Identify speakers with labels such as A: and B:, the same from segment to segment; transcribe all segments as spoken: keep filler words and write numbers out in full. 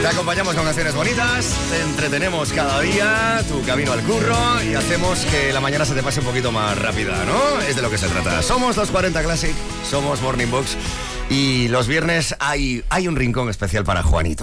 A: Te acompañamos con canciones bonitas, te entretenemos cada día, tu camino al curro y hacemos que la mañana se te pase un poquito más rápida, ¿no? Es de lo que se trata. Somos los cuarenta Classic, somos Morning Box y los viernes hay, hay un rincón especial para Juanito.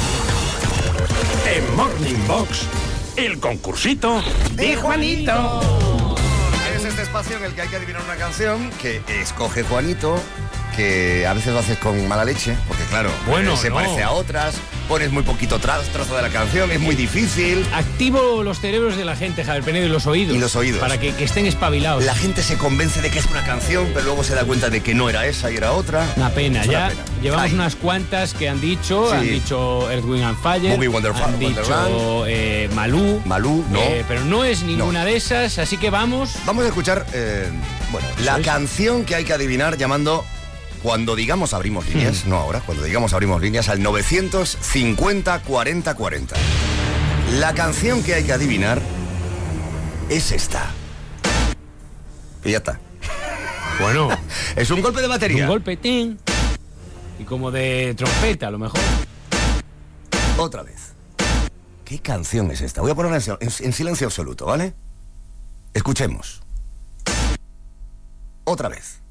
B: En Morning Box, el concursito de Juanito.
A: Es este espacio en el que hay que adivinar una canción que escoge Juanito, que a veces lo haces con mala leche, porque claro,
C: bueno,
A: se
C: no.
A: parece a otras, pones muy poquito tra- trozo de la canción, es muy difícil.
C: Activo los cerebros de la gente, Javier Penedo, y los oídos.
A: Y los oídos.
C: Para que, que estén espabilados.
A: La gente se convence de que es una canción, pero luego se da cuenta de que no era esa y era otra.
C: Una pena,
A: es una
C: ya
A: pena.
C: llevamos
A: Ay.
C: unas cuantas que han dicho,
A: Sí.
C: han dicho Earth, Wind and Fire,
A: Boogie Wonderful,
C: han dicho eh, Malú,
A: Malú, no.
C: eh, pero no es ninguna
A: No.
C: de esas, así que vamos.
A: Vamos a escuchar, eh, bueno, la
C: ¿Sois?
A: canción que hay que adivinar llamando, cuando digamos abrimos líneas, no ahora, cuando digamos abrimos líneas al novecientos cincuenta cuarenta cuarenta. La canción que hay que adivinar es esta. Y ya está.
C: Bueno,
A: Es un golpe de batería.
C: un golpe, tin, y como de trompeta, a lo mejor.
A: Otra vez. ¿Qué canción es esta? Voy a ponerla en, en, en silencio absoluto, ¿vale? Escuchemos. Otra vez.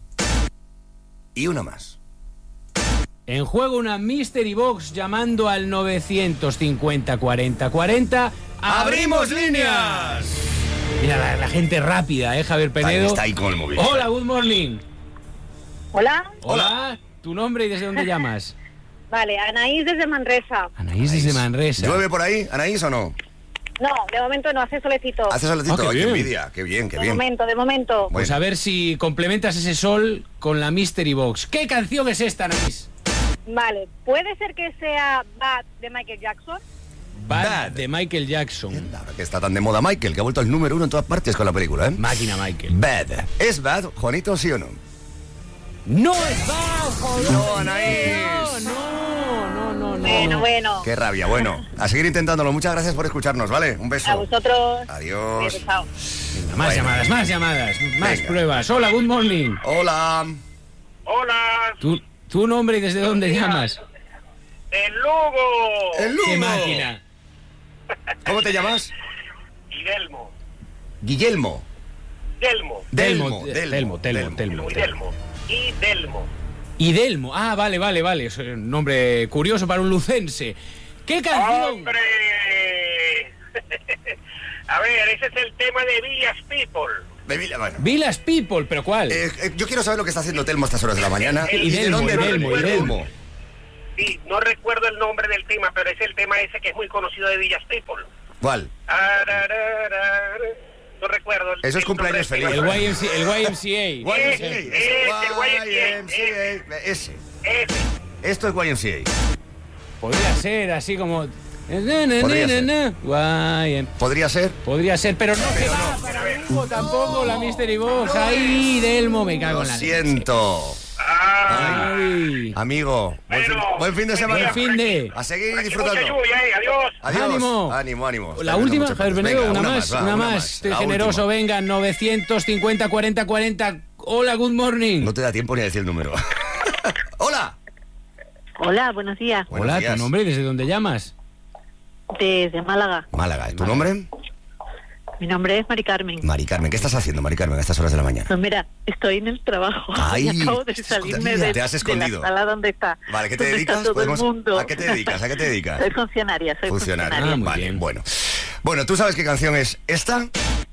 A: Y una más.
C: En juego una Mystery Box llamando al novecientos cincuenta cuarenta cuarenta.
A: ¡Abrimos líneas!
C: Mira, la, la gente rápida, ¿eh, Javier Penedo?
A: Está ahí con el móvil.
C: Hola, good morning.
D: Hola,
C: Hola. ¿Tu nombre y desde dónde llamas?
D: vale, Anaís desde Manresa.
C: Anaís desde Manresa.
A: ¿Llueve por ahí, Anaís, o no?
D: No, de momento no, hace solecito.
A: ¿Hace solecito?
C: Ah, qué
A: Ay, qué
C: bien.
A: envidia, qué bien, qué
D: de
A: bien.
D: momento, de momento.
A: Bueno.
C: Pues a ver si complementas ese sol con la Mystery Box. ¿Qué canción es esta, Anaís?
D: Vale, ¿puede ser que sea Bad de Michael Jackson?
C: Bad,
A: Bad.
C: de Michael Jackson.
A: Ahora que está tan de moda Michael, que ha vuelto el número uno en todas partes con la película, ¿eh?
C: Máquina Michael.
A: Bad. ¿Es Bad, Juanito, sí o no?
C: ¡No es Bad, joder!
A: No, Anaís.
C: No, no, no, no, no.
D: Bueno, bueno.
A: Qué rabia. Bueno, a seguir intentándolo. Muchas gracias por escucharnos, ¿vale? Un beso.
D: A vosotros.
A: Adiós.
D: Beso, chao.
C: Venga, más
A: Bueno.
C: llamadas, más llamadas, más
A: Venga.
C: pruebas. Hola, good morning.
A: Hola.
B: Hola,
C: ¿Tu, tu nombre y desde dónde llamas?
B: el Lugo.
A: El
C: ¡Qué
A: Lugo.
C: máquina!
A: ¿Cómo te llamas?
B: Guillermo.
A: Guillermo.
B: Delmo.
A: Delmo.
C: Delmo, Delmo, Delmo, Delmo.
B: Y Delmo. Y Delmo.
C: Y Delmo. Ah, vale, vale, vale. Es un nombre curioso para un lucense. ¿Qué canción?
B: ¡Hombre! A ver, ese es el tema de Village People.
A: Bebila, bueno.
C: Village People, ¿pero cuál?
A: Eh, eh, yo quiero saber lo que está haciendo Telmo a estas horas de la mañana.
B: Y
A: de
C: Delmo,
A: dónde
C: y
A: viene
C: Delmo, y
A: Delmo.
B: Sí, no recuerdo el nombre del tema, pero es el tema ese que es muy conocido de Village People.
A: ¿Cuál?
B: Arararara. No recuerdo. el-
A: Eso es
B: el nombre
A: cumpleaños
B: del
A: feliz.
B: tema.
C: El Y M C A. El Y M C A.
A: Y M C A.
B: Ese, ese,
A: Y M C A. Ese.
B: Ese.
A: Esto es Y M C A.
C: Podría ser así como... Na, na,
A: Podría
C: na,
A: ser.
C: na, na. Y M-
A: ¿Podría ser?
C: Podría ser, pero no te va para Hugo tampoco la Mystery Box. Ahí, Delmo, me cago
A: Lo
C: en la leche.
A: siento.
B: Ah,
C: Ay.
A: Amigo, buen fin,
B: Bueno,
A: buen fin de
B: buen
A: semana.
C: Buen fin de...
A: A seguir
B: aquí
A: disfrutando.
B: mucha lluvia, eh. Adiós.
A: Adiós.
C: Ánimo.
A: Ánimo, ánimo.
C: La
A: Está habiendo
C: última,
A: mucho
C: Javier
A: pedo.
C: Penedo,
A: Venga,
C: una, más,
A: va,
C: una más. Estoy
A: La
C: generoso,
A: última.
C: venga, novecientos cincuenta cuarenta cuarenta. Hola, good morning.
A: No te da tiempo ni a decir el número. Hola.
D: Hola, buenos días.
A: Buenos
C: Hola,
A: días.
C: ¿tu nombre y desde dónde llamas?
D: Desde Málaga.
A: Málaga. ¿Tu nombre?
D: Mi nombre es Mari Carmen.
A: Mari Carmen. ¿Qué estás haciendo, Mari Carmen, a estas horas de la mañana?
D: Pues mira, estoy en el trabajo.
A: Ay,
D: y acabo de salirme
A: escondida,
D: de,
A: te has
D: de
A: escondido.
D: la sala donde está.
A: Vale, ¿qué te
D: donde
A: dedicas?
D: Está todo
A: Podemos-
D: el mundo.
A: ¿A qué te dedicas? ¿A qué te dedicas?
D: Soy funcionaria, soy
A: Funcionaria.
D: funcionaria.
C: Ah, muy
A: vale,
C: bien.
A: bueno. Bueno, ¿tú sabes qué canción es esta?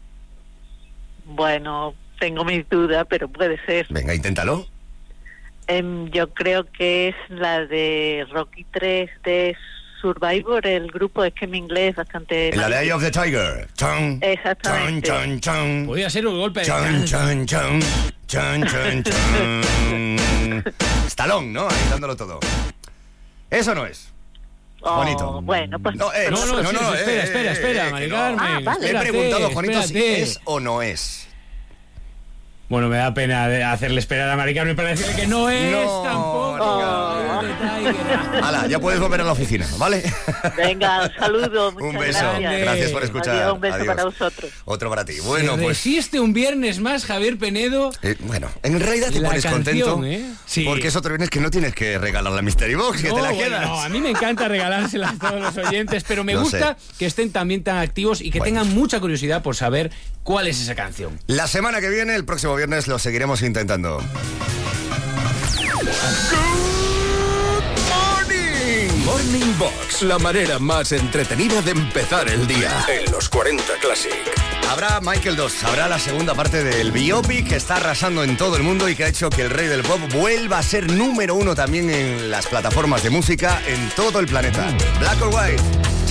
D: Bueno, tengo mis dudas, pero puede ser.
A: Venga, inténtalo.
D: Em, yo creo que es la de Rocky tres de Survivor, el grupo, es que mi inglés es bastante...
A: La de Eye of the Tiger. Chon,
D: Exactamente.
A: chon, chon, chon.
C: Podría ser un golpe de...
A: Chon, chon, chon. Chon, chon, chon. Stallone, ¿no? Ahí dándolo todo. Eso no es.
D: Oh,
A: Bonito.
D: Bueno, pues...
A: No, eh,
C: No, no, sí, sí, espera,
A: eh,
C: espera,
A: eh,
C: espera,
A: que
C: Mari
A: no.
C: Carmen.
D: Ah, vale.
A: Le he
C: espérate,
A: preguntado, Juanito, si
C: espérate.
A: es o no es.
C: Bueno, me da pena de hacerle esperar a Mari Carmen para decirle que no es
A: No,
C: tampoco.
A: Mari Carmen.
C: El detalle.
A: Hala, ya puedes volver a la oficina, ¿vale?
D: Venga, un saludo. Muchas
A: Un beso.
D: Gracias.
A: Gracias por escuchar.
D: Adiós, un beso
A: Adiós.
D: para vosotros.
A: Otro para ti. Bueno,
C: ¿Se
A: pues...
C: resiste un viernes más, Javier Penedo?
A: Eh, bueno, en realidad te
C: La
A: pones
C: canción,
A: contento
C: ¿eh? Sí.
A: porque es otro viernes que no tienes que regalar la Mystery Box, que
C: No,
A: te la
C: bueno,
A: quedas.
C: no, a mí me encanta regalárselas a todos los oyentes, pero me
A: Lo
C: gusta
A: sé.
C: que estén también tan activos y que
A: Bueno.
C: tengan mucha curiosidad por saber cuál es esa canción.
A: La semana que viene, el próximo viernes, lo seguiremos intentando.
E: Morning Box, la manera más entretenida de empezar el día. En los cuarenta Classic.
A: Habrá Michael dos, habrá la segunda parte del biopic que está arrasando en todo el mundo y que ha hecho que el rey del pop vuelva a ser número uno también en las plataformas de música en todo el planeta. Black or White.